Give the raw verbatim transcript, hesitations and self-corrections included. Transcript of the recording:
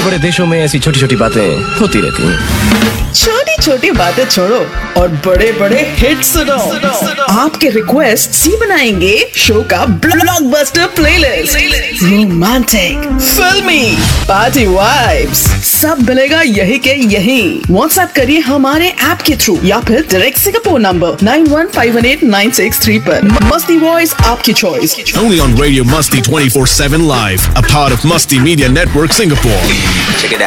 बड़े देशों में ऐसी छोटी छोटी बातें होती रहती हैं। छोटी छोटी बातें छोड़ो और बड़े बड़े हिट सुनो। आपके रिक्वेस्ट ही बनाएंगे शो का ब्लॉकबस्टर प्लेलिस्ट। रोमांटिक, फिल्मी, पार्टी वाइब्स, सब मिलेगा यही के यही। व्हाट्सएप करिए हमारे ऐप के थ्रू या फिर direct Singapore number nine one five one eight nine six three पर। मस्ती वॉइस आपकी choice. Only on Radio Musty twenty-four seven Live, a part of Musty Media Network Singapore. Check it out.